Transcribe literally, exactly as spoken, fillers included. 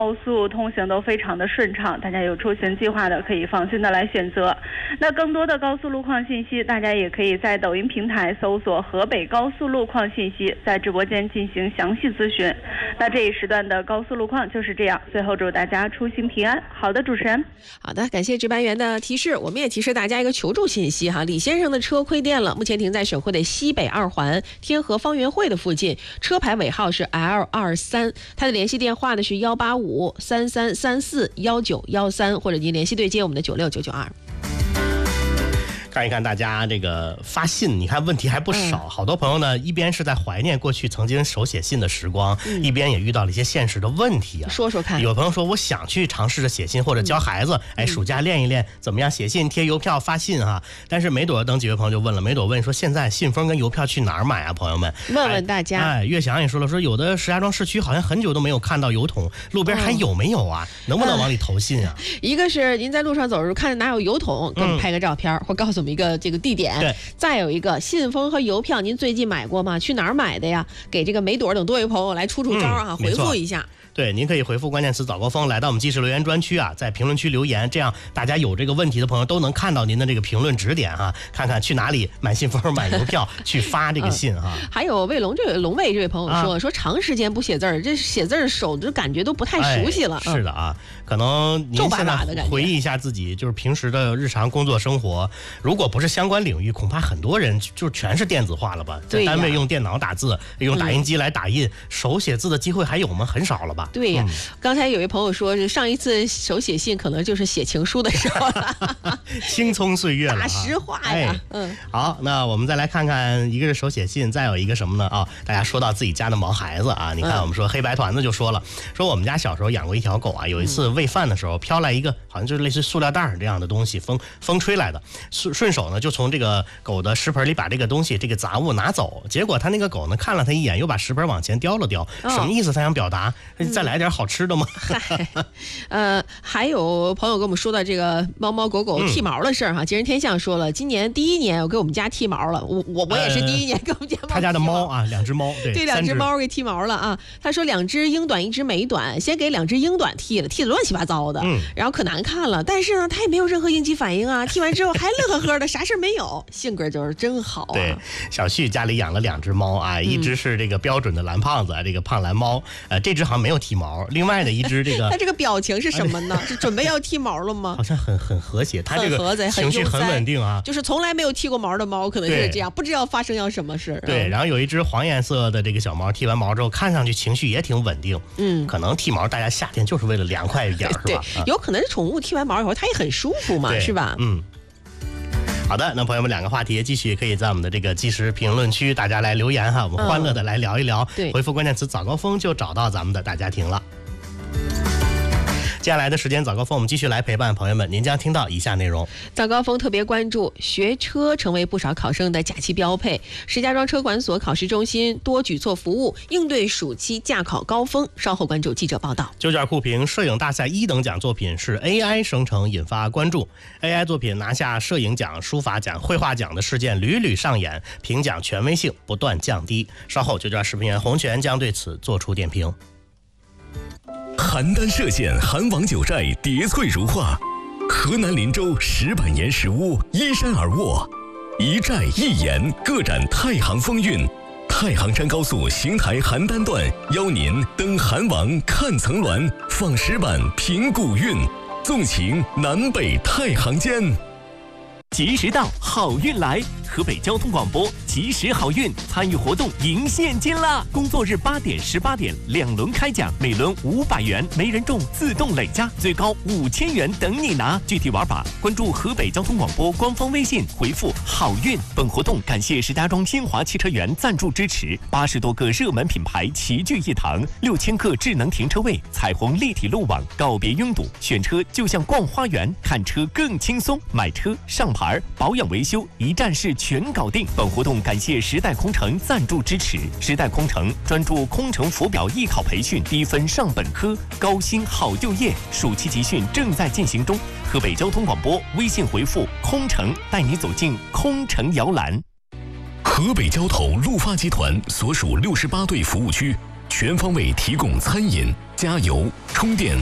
高速通行都非常的顺畅，大家有出行计划的可以放心的来选择。那更多的高速路况信息，大家也可以在抖音平台搜索河北高速路况信息，在直播间进行详细咨询。那这一时段的高速路况就是这样，最后祝大家出行平安。好的，主持人。 好的，感谢值班员的提示，我们也提示大家一个求助信息哈，李先生的车亏电了，目前停在省会的西北二环天河方圆汇的附近，车牌尾号是 L 二三， 他的联系电话呢是幺八五三三三四幺九幺三，或者您联系对接我们的九六九九二。 看一看大家这个发信，你看问题还不少，嗯、好多朋友呢一边是在怀念过去曾经手写信的时光，嗯、一边也遇到了一些现实的问题啊。 说说看， 有朋友说我想去尝试着写信或者教孩子，嗯、哎，暑假练一练，怎么样写信、贴邮票、发信哈。但是梅朵等几位朋友就问了，梅朵问说现在信封跟邮票去哪儿买啊？朋友们， 问问大家。 哎，岳翔也说了，说有的石家庄市区好像很久都没有看到邮筒，路边还有没有啊？嗯、能不能往里投信啊？ 一个是您在路上走的时候看哪有邮筒，给我们拍个照片，嗯、或告诉我们一个这个地点。 对， 再有一个信封和邮票，您最近买过吗？去哪儿买的呀？给这个梅朵等多位朋友来出出招啊，嗯、回复一下。 对，您可以回复关键词早高峰来到我们即时留言专区啊，在评论区留言，这样大家有这个问题的朋友都能看到您的这个评论指点哈，看看去哪里买信封、买邮票去发这个信哈。 嗯、还有卫龙这位龙卫这位朋友说，啊、说长时间不写字儿，这写字手就感觉都不太熟悉了。 哎、是的啊，可能您现在回忆一下自己就是平时的日常工作生活，如果不是相关领域，恐怕很多人就全是电子化了吧？在单位用电脑打字，用打印机来打印，嗯、手写字的机会还有吗？很少了吧？ 对呀。嗯，刚才有位朋友说，是上一次手写信可能就是写情书的时候了， 青葱岁月了， 大实话呀。哎、 嗯，好，那我们再来看看，一个是手写信，再有一个什么呢？啊、哦，大家说到自己家的毛孩子啊，你看我们说黑白团子就说了，说我们家小时候养过一条狗啊，有一次喂饭的时候飘来一个好像就是类似塑料袋这样的东西，风风吹来的，顺顺手呢就从这个狗的食盆里把这个东西这个杂物拿走，结果他那个狗呢看了他一眼，又把食盆往前叼了叼，哦、什么意思？他想表达再来点好吃的吗？ 嗨，呃，还有朋友跟我们说到这个猫猫狗狗剃毛的事儿哈，吉人天相说了，今年第一年我给我们家剃毛了，我我我也是第一年给我们家猫剃毛、呃、 他家的猫啊，两只猫，对， 对，两只猫给剃毛了啊。他说两只英短，一只美短，先给两只英短剃了，剃得乱七八糟的，嗯，然后可难看了，但是呢，他也没有任何应激反应啊，剃完之后还乐呵呵的，啥事没有，性格就是真好啊。 对，小旭家里养了两只猫啊，一只是这个标准的蓝胖子，这个胖蓝猫，呃，这只好像没有剃毛，另外的一只这个， 他这个表情是什么呢？是准备要剃毛了吗？ 好像很很和谐，他这个情绪很稳定啊， 就是从来没有剃过毛的猫，可能是这样，不知道发生要什么事。 对，然后有一只黄颜色的这个小猫，剃完毛之后，看上去情绪也挺稳定。嗯，可能剃毛，大家夏天就是为了凉快一点，是吧？ 对，有可能是宠物剃完毛以后，它也很舒服嘛，是吧？ 嗯。好的，那朋友们，两个话题继续可以在我们的这个即时评论区，大家来留言哈，我们欢乐的来聊一聊。 对、 嗯，回复关键词早高峰就找到咱们的大家庭了。接下来的时间早高峰，我们继续来陪伴朋友们，您将听到以下内容。 早高峰特别关注，学车成为不少考生的假期标配，石家庄车管所考试中心多举措服务，应对暑期驾考高峰。稍后关注记者报道。 九卷酷评摄影大赛一等奖作品是 A I 生成，引发关注。 A I 作品拿下摄影奖、书法奖、绘画奖的事件屡屡上演，评奖权威性不断降低。稍后九卷视频员洪泉将对此做出点评。 邯郸歙县韩王九寨叠翠如画，河南林州石板岩石屋依山而卧，一寨一岩各展太行风韵。太行山高速邢台邯郸段邀您登韩王看层峦，访石板品古韵，纵情南北太行间。 及时到，好运来！河北交通广播及时好运参与活动赢现金啦！工作日八点、十八点两轮开奖，每轮五百元，没人中自动累加，最高五千元等你拿。具体玩法关注河北交通广播官方微信，回复好运。本活动感谢石家庄新华汽车园赞助支持，八十多个热门品牌齐聚一堂，六千个智能停车位，彩虹立体路网，告别拥堵，选车就像逛花园，看车更轻松，买车上牌保养维修一站式全搞定。本活动感谢时代空乘赞助支持，时代空乘专注空乘浮表艺考培训，低分上本科，高薪好就业。暑期集训正在进行中。河北交通广播微信回复空乘，带你走进空乘摇篮。 河北交投陆发集团所属六十八对服务区，全方位提供餐饮、 加油、充电、